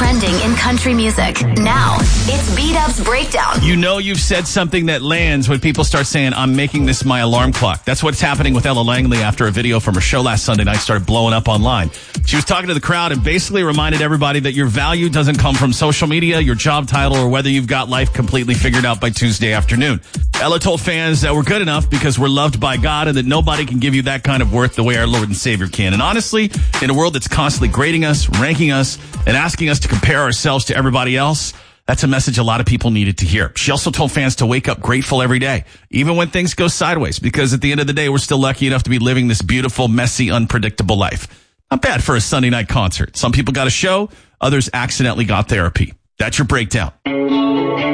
trending in country music. Now, it's B-Dub's Breakdown. You know you've said something that lands when people start saying, I'm making this my alarm clock. That's what's happening with Ella Langley after a video from her show last Sunday night started blowing up online. She was talking to the crowd and basically reminded everybody that your value doesn't come from social media, your job title, or whether you've got life completely figured out by Tuesday afternoon. Ella told fans that we're good enough because we're loved by God and that nobody can give you that kind of worth the way our Lord and Savior can. And honestly, in a world that's constantly grading us, ranking us, and asking us to compare ourselves to everybody else, that's a message a lot of people needed to hear. She also told fans to wake up grateful every day, even when things go sideways, because at the end of the day, we're still lucky enough to be living this beautiful, messy, unpredictable life. Not bad for a Sunday night concert. Some people got a show, others accidentally got therapy. That's your breakdown.